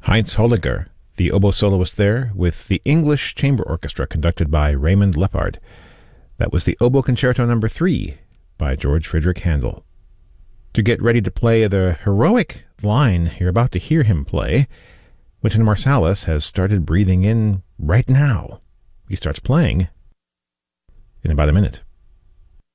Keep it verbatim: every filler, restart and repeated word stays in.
Heinz Holliger, the oboe soloist there, with the English Chamber Orchestra conducted by Raymond Leppard. That was the Oboe Concerto number three by George Friedrich Handel. To get ready to play the heroic line you're about to hear him play, Wynton Marsalis has started breathing in right now. He starts playing in about a minute.